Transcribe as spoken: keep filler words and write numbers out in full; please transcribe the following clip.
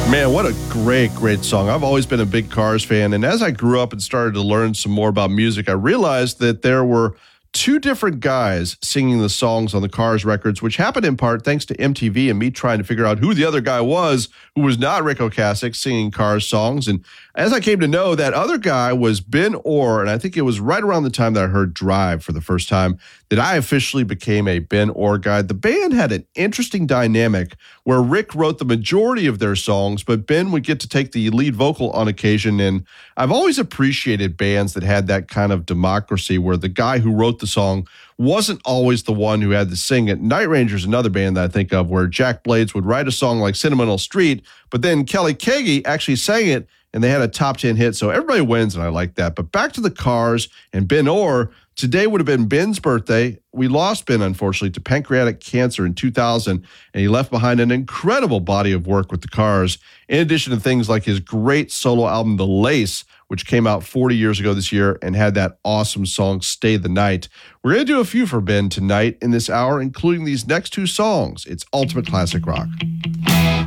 Man, what a great, great song. I've always been a big Cars fan, and as I grew up and started to learn some more about music, I realized that there were two different guys singing the songs on the Cars records, which happened in part thanks to M T V and me trying to figure out who the other guy was who was not Ric Ocasek singing Cars songs. And as I came to know, that other guy was Ben Orr, and I think it was right around the time that I heard Drive for the first time that I officially became a Ben Orr guy. The band had an interesting dynamic where Rick wrote the majority of their songs, but Ben would get to take the lead vocal on occasion. And I've always appreciated bands that had that kind of democracy where the guy who wrote the song wasn't always the one who had to sing it. Night Ranger is another band that I think of where Jack Blades would write a song like Sentimental Street, but then Kelly Keagy actually sang it and they had a top ten hit. So everybody wins, and I like that. But back to the Cars and Ben Orr. Today would have been Ben's birthday. We lost Ben, unfortunately, to pancreatic cancer in two thousand, and he left behind an incredible body of work with the Cars, in addition to things like his great solo album, The Lace, which came out forty years ago this year and had that awesome song, Stay the Night. We're going to do a few for Ben tonight in this hour, including these next two songs. It's Ultimate Classic Rock.